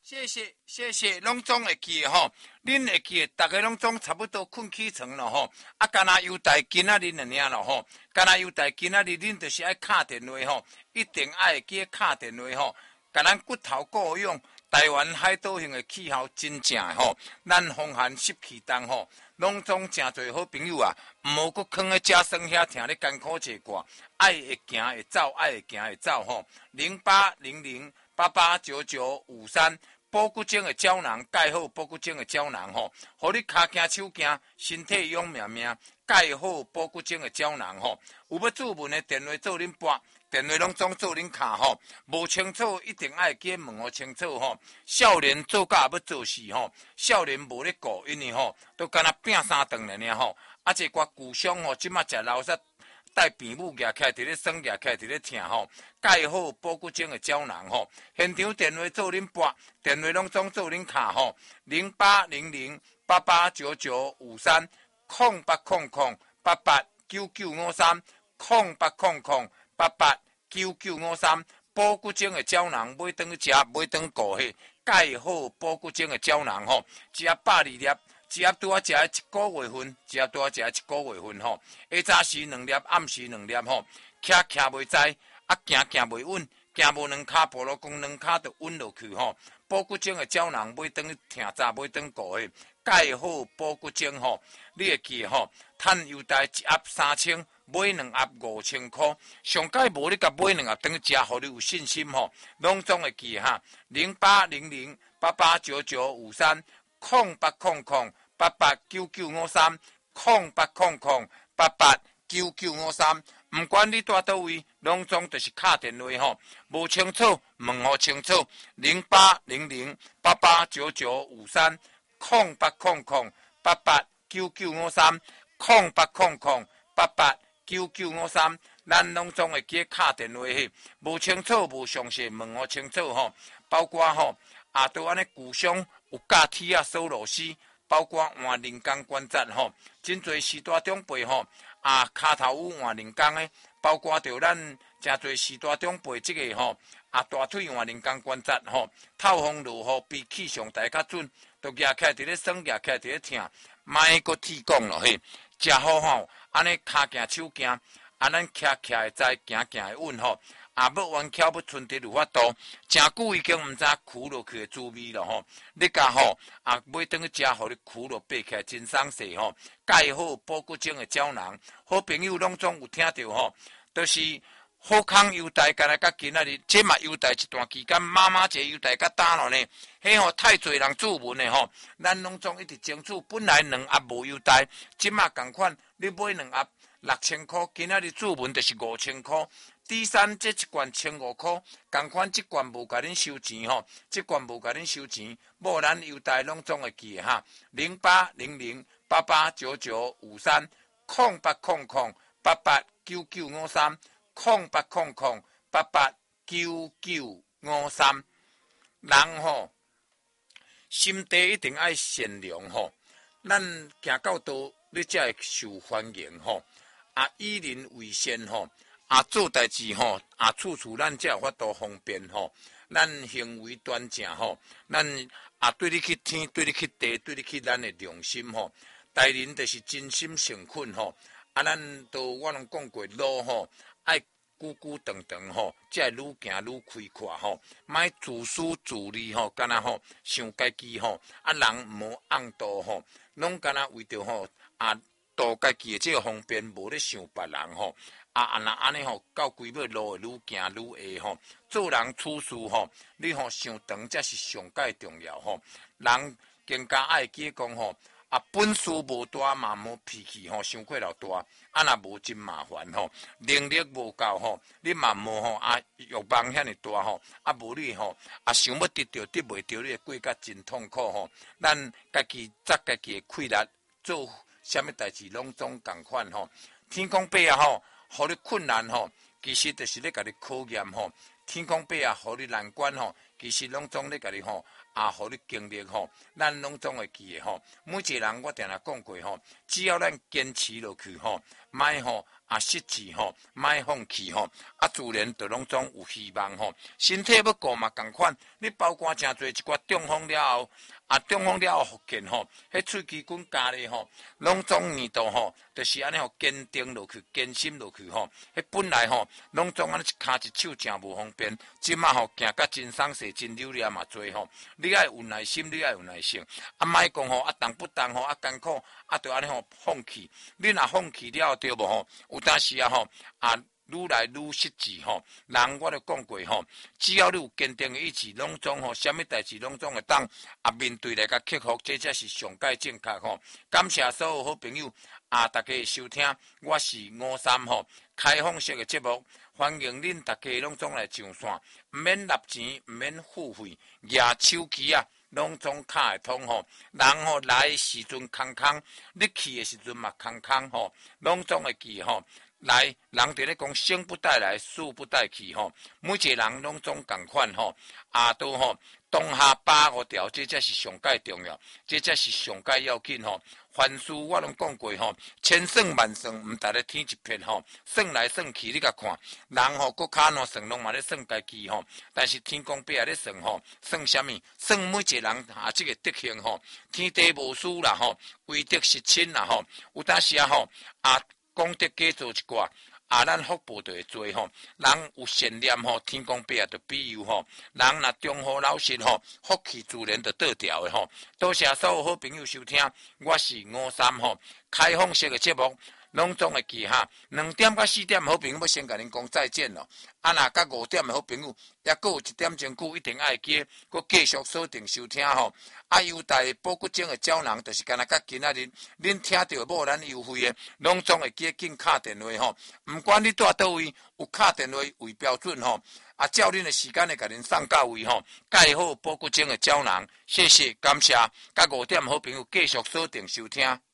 谢谢，拢总会记吼，恁会记，大家拢总差不多困起床了吼，啊，干那优待今仔日两领了吼，干那优待今仔日恁就是爱敲电话吼，一定爱记敲电话吼，甲咱骨头够用。台湾海岛型的气候真正吼，咱风寒湿气重吼，拢总真侪好朋友啊，毋好搁囥咧遮酸遐听咧艰苦一挂，爱会行会走，爱会行会走吼，0800889953。保骨精的胶囊，钙好保骨精的胶囊吼，互你骹行手行，身体勇命命。钙好保骨精的胶囊吼，有要注文的电话做恁拨，电话拢总做恁卡吼，无清楚一定爱记问互清楚吼。少年做甲要做事吼，少年无咧顾，因为吼都干那拼三顿了呢吼，啊这寡旧伤吼，即马食老实。带病母夹起来，伫咧酸夹起来，伫咧疼吼。钙好保骨精的胶囊吼，现场电话做恁拨，电话拢总做恁卡吼，0800889953，0800889953，保骨精的胶囊买转去食，买转顾迄钙好保骨精的胶囊吼，食120粒。只要拄啊食1个月份，只要拄啊食1个月份吼，下早时2粒，暗时2粒吼，徛袂知，啊行袂稳，行无两骹步路讲两骹就稳落去吼。保骨精的胶囊买转去听早，买转顾迄钙好保骨精吼，你会记吼，趁优待1盒3000，买2盒5000块，上届无你甲买2盒转去食，互你有信心吼，拢总会记哈，0800889953，0800889953，毋管你住倒位，拢总就是敲电话吼，无清楚问互清楚，0800889953，0800889953，咱拢总会记敲电话迄，无清楚无详细问互清楚吼，包括吼。都安尼旧伤有架铁啊锁螺丝，包括换人工关节吼，真侪时大长辈吼骹头有换人工的，包括着咱真侪时大长辈即个吼大腿换人工关节吼，透风落雨脾气上大较准，都夹起来伫咧酸，夹起来伫咧疼，莫搁铁讲咯嘿，食好吼，安尼骹行手行，咱徛会知，行会稳吼。要弯翘要春得有法度，真久已经毋知跍落去的滋味了吼。你甲吼买转去食，互你跍落爬起来真爽势吼。钙好保骨精的胶囊，好朋友拢总有听到吼，就是好康优待，干来甲今仔日，这嘛优待一段期间，妈妈节优待较大了呢。迄吼太侪人注文的吼，咱拢总一直争取，本来2盒无优待，即马共款，你买2盒6000块，今仔日注文就是5000块。第三，这一罐1500块，共款这罐无甲恁收钱吼，这罐无甲恁收钱，无咱优待拢总会记哈，0800889953，0800889953，人吼心地一定爱善良吼，咱行到倒你才会受欢迎吼，以人为先吼。做代志吼，处处咱才有法度方便吼。咱行为端正吼，咱对你去天，对你去地，对你去咱的良心吼。待人就是真心诚恳吼。咱我拢讲过路吼，爱久久长长吼，才会愈行愈开阔吼。莫自私自利吼，干那吼想家己吼，人毋好戇道吼，拢干那为着吼图家己的这个方便，无咧想别人吼。那安尼吼，到规尾路会愈行愈下吼。做人处事吼，你吼想长才是上界重要吼。人更加爱记讲吼，本事无大嘛，无脾气吼，伤过头大，若无真麻烦吼。能力无够吼，你嘛无吼欲望遐尼大吼，无你吼想要得到得袂到，你会过甲真痛苦吼。咱家己责家己的气力，做啥物代志拢总共款吼。天公伯啊吼。互你困难吼，其实就是咧甲你考验吼。天公伯啊，互你难关吼，其实拢总咧甲你吼互你经历吼，咱拢总会记的吼。每一个人我定定讲过吼，只要咱坚持落去吼，莫吼失志吼，莫放弃吼，自然就拢总有希望吼。身体要顾嘛共款，你包括诚侪一寡中风了后，中风了后复健吼，迄喙齿管加咧吼，拢总年度吼，就是安尼吼坚定落去，坚心落去吼。迄本来吼，拢总安尼一骹一手诚无方便，即马吼行甲真爽势，真溜咧嘛多吼。你爱有耐心，你爱有耐性，莫讲吼动不动吼艰苦，就安尼吼放弃。你若放弃了对无吼？有当时吼愈来愈失志吼。人我都讲过吼，只要你有坚定的意志，拢总吼，什么代志拢总会当面对来甲克服，这才是上界正确吼。感谢所有好朋友大家的收听，我是53吼，开放式的节目，欢迎恁大家拢总来上线，毋免纳钱，毋免付费，举手机拢总卡会通吼。人吼来的时阵空空，你去的时阵嘛空空吼，拢总会记吼。来，人伫咧讲生不带来，死不带去吼。每一个人拢总共款吼，都吼当下把握掉，这才是上界重要，这才是上界要紧吼。凡事我拢讲过吼，千算万算，毋值咧天一撇吼。算来算去，你甲看，人吼搁骹烂算拢嘛咧算家己吼。但是天公伯咧算吼，算什么？算每一个人这个德行吼，天地无私啦吼，为德实亲啦吼。有当时吼功德加做一寡，咱福报就会做吼。人有善念吼，天公伯就庇佑吼。人若忠厚老实吼，福气自然就倒掉的吼。多谢所有好朋友收听，我是53吼，开放式的节目。拢总会记哈，2点到4点好朋友要先甲恁讲再见咯。若到5点的好朋友，也阁有1点钟久，一定爱记，阁继续锁定收听吼。优待保骨精的胶囊，就是敢若甲今仔日恁听到无咱优惠的，拢总会记紧敲电话吼。毋管你住倒位，有敲电话为标准吼。照恁的时间会甲恁送到位吼。盖好保骨精的胶囊，谢谢感谢。到5点好朋友继续锁定收听。